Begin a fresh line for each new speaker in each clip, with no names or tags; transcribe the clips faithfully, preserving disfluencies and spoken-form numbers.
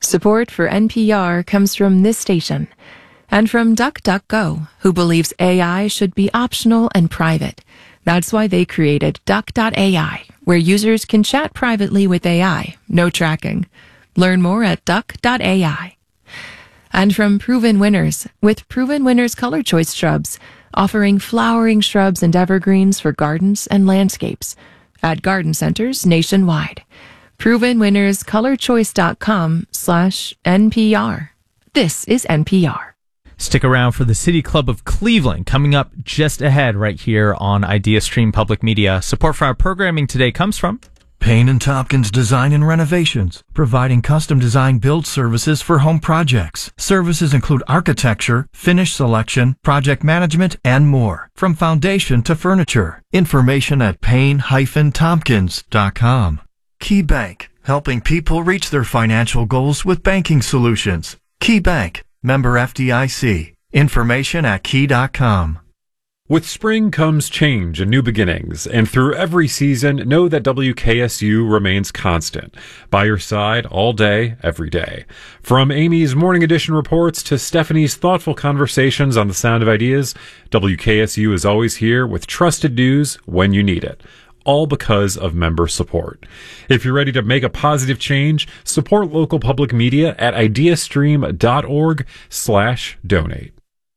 Support for N P R comes from this station and from DuckDuckGo, who believes A I should be optional and private. That's why they created Duck dot A I, where users can chat privately with A I, no tracking. Learn more at Duck dot A I. And from Proven Winners, with Proven Winners Color Choice Shrubs, offering flowering shrubs and evergreens for gardens and landscapes at garden centers nationwide. Proven Winners Color Choice dot com slash N P R. This is N P R.
Stick around for the City Club of Cleveland coming up just ahead right here on IdeaStream Public Media. Support for our programming today comes from
Payne and Tompkins Design and Renovations, providing custom design build services for home projects. Services include architecture, finish selection, project management, and more. From foundation to furniture. Information at Payne Dash Tompkins dot com. Key Bank, helping people reach their financial goals with banking solutions. Key Bank, member F D I C. Information at key dot com.
With spring comes change and new beginnings, and through every season, know that W K S U remains constant, by your side all day, every day. From Amy's Morning Edition reports to Stephanie's thoughtful conversations on the Sound of Ideas, W K S U is always here with trusted news when you need it. All because of member support. If you're ready to make a positive change, support local public media at ideastream dot org slash donate.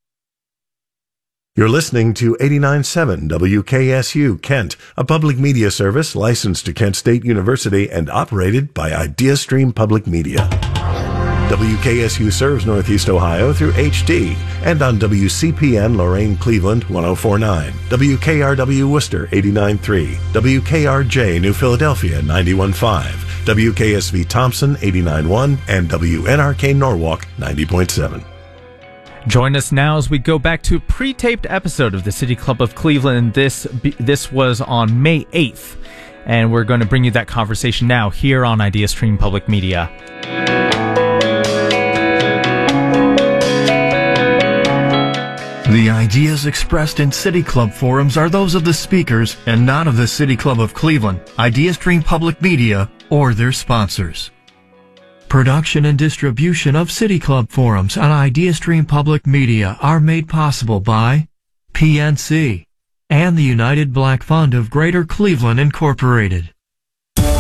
You're listening to eighty-nine point seven W K S U Kent, a public media service licensed to Kent State University and operated by IdeaStream Public Media. W K S U serves Northeast Ohio through H D and on W C P N Lorain Cleveland one oh four point nine, W K R W Worcester eighty-nine point three, W K R J New Philadelphia ninety-one point five, W K S V Thompson eighty-nine point one, and W N R K Norwalk ninety point seven.
Join us now as we go back to a pre-taped episode of the City Club of Cleveland. This this was on May eighth, and we're going to bring you that conversation now here on IdeaStream Public Media.
The ideas expressed in City Club forums are those of the speakers and not of the City Club of Cleveland, IdeaStream Public Media, or their sponsors. Production and distribution of City Club forums on IdeaStream Public Media are made possible by P N C and the United Black Fund of Greater Cleveland Incorporated.